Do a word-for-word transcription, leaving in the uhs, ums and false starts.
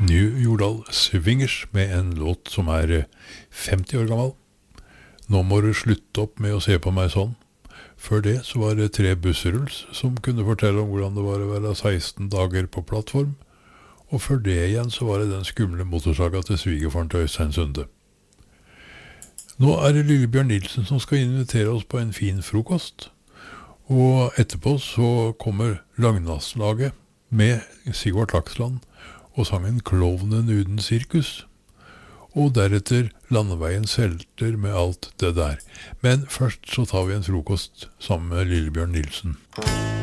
New Jordal Swingers med en låt som er femti år gammel. Nå må du slutte opp med å se på meg sånn. Før det så var det tre busseruls som kunne fortelle om hvordan det var å være seksten dager på plattform. Og før det igjen så var det den skumle motorsaga til svigerfaren til Øystein Sunde. Nå er det Lillebjørn Nilsen som skal invitere oss på en fin frokost. Og etterpå så kommer Lagnasslaget med Sigvard Laksland og sangen Klovnen uden sirkus. Og deretter Landeveiens helter med alt det der. Men først så tar vi en frokost sammen med Lillebjørn Nilsen.